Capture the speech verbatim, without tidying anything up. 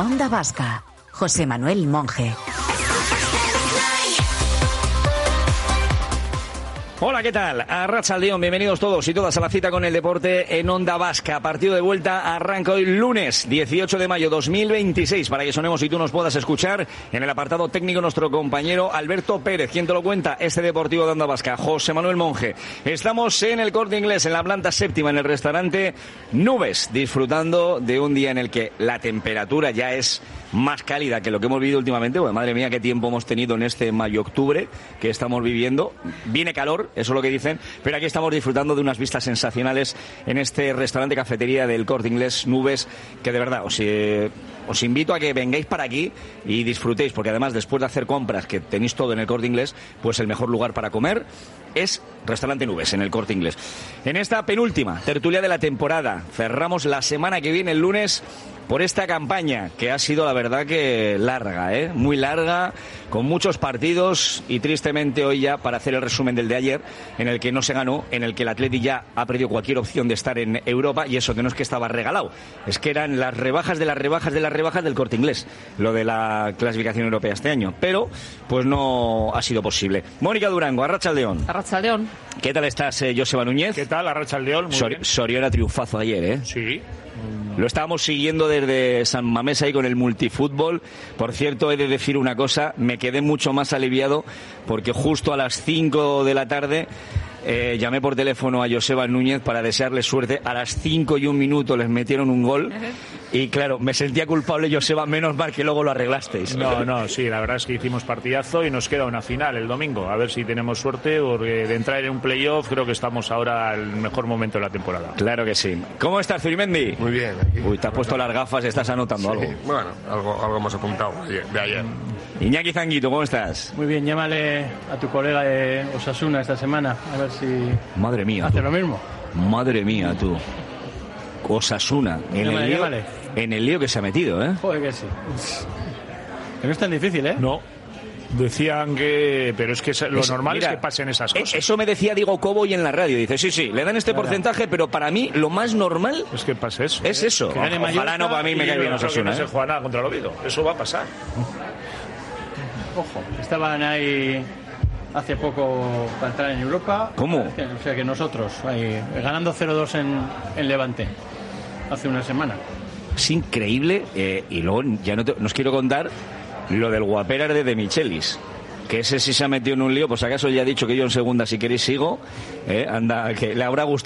Onda Vasca, José Manuel Monje. Hola, ¿qué tal? Arratsaldeon, bienvenidos todos y todas a la cita con el deporte en Onda Vasca. Partido de vuelta arranca hoy lunes dieciocho de mayo dos mil veintiséis para que sonemos y tú nos puedas escuchar. En el apartado técnico nuestro compañero Alberto Pérez. ¿Quién te lo cuenta? Este deportivo de Onda Vasca, José Manuel Monje. Estamos en el Corte Inglés, en la planta séptima, en el restaurante Nubes, disfrutando de un día en el que la temperatura ya es más cálida que lo que hemos vivido últimamente. Bueno, madre mía, qué tiempo hemos tenido en este mayo-octubre que estamos viviendo. Viene calor, eso es lo que dicen, pero aquí estamos disfrutando de unas vistas sensacionales en este restaurante cafetería del Corte Inglés Nubes, que de verdad os, eh, os invito a que vengáis para aquí y disfrutéis, porque además después de hacer compras, que tenéis todo en el Corte Inglés, pues el mejor lugar para comer es Restaurante Nubes, en el Corte Inglés. En esta penúltima tertulia de la temporada, cerramos la semana que viene, el lunes, por esta campaña, que ha sido la verdad que larga, ¿eh? Muy larga, con muchos partidos y tristemente hoy ya, para hacer el resumen del de ayer, en el que no se ganó, en el que el Atleti ya ha perdido cualquier opción de estar en Europa, y eso que no es que estaba regalado, es que eran las rebajas de las rebajas de las rebajas del Corte Inglés, lo de la clasificación europea este año, pero pues no ha sido posible. Mónica Durango, Arratsaldeon. Arratsaldeon. ¿Qué tal estás, eh, Joseba Núñez? ¿Qué tal, Arratsaldeon? Muy Sor- bien. Soriona triunfazo ayer, ¿eh? Sí. Lo estábamos siguiendo desde San Mamés ahí con el multifútbol. Por cierto, he de decir una cosa, me quedé mucho más aliviado porque justo a las cinco de la tarde eh, llamé por teléfono a Joseba Núñez para desearle suerte. A las cinco y un minuto les metieron un gol y claro, me sentía culpable, Joseba, menos mal que luego lo arreglasteis. No, no, sí, la verdad es que hicimos partidazo y nos queda una final el domingo. A ver si tenemos suerte, porque de entrar en un playoff creo que estamos ahora al mejor momento de la temporada. Claro que sí. ¿Cómo estás, Zurimendi? Muy bien. Aquí. Uy, te has puesto las gafas, estás anotando Sí, algo. bueno, algo, algo hemos apuntado ayer- de ayer. Iñaki Zanguito, ¿cómo estás? Muy bien, llámale a tu colega de Osasuna esta semana, a ver si Madre mía, hace tú. lo mismo. Madre mía, tú. Osasuna, en Llámale, el lío, llámale. en el lío que se ha metido, ¿eh? Joder, que sí. Que no es tan difícil, ¿eh? No, decían que... Pero es que lo Es- normal mira, es que pasen esas eh, cosas. Eso me decía Diego Cobo y en la radio. Dice, sí, sí, le dan este Claro. porcentaje, pero para mí lo más normal Es que pase eso. es eso. Que gane Ojalá Mallorca no, para mí me Y cae yo bien creo que Osasuna, no se ¿eh? juega nada contra el Oviedo. Eso va a pasar. Ojo, estaban ahí hace poco para entrar en Europa. ¿Cómo? O sea que nosotros, ahí, ganando cero dos en, en Levante, hace una semana. Es increíble. eh, y luego ya no, te, no os quiero contar lo del Guaperas de De Michelis. Que ese sí se ha metido en un lío. Pues acaso ya he dicho que yo en segunda, si queréis, sigo. Eh, anda, que le habrá gustado.